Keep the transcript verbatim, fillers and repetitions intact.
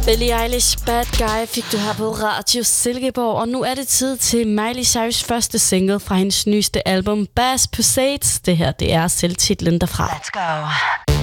Billie Eilish, Bad Guy, fik du her på Radio Silkeborg, og nu er det tid til Miley Cyrus' første single fra hendes nyeste album, Bass Pusades. Det her, det er selvtitlen derfra. Let's go.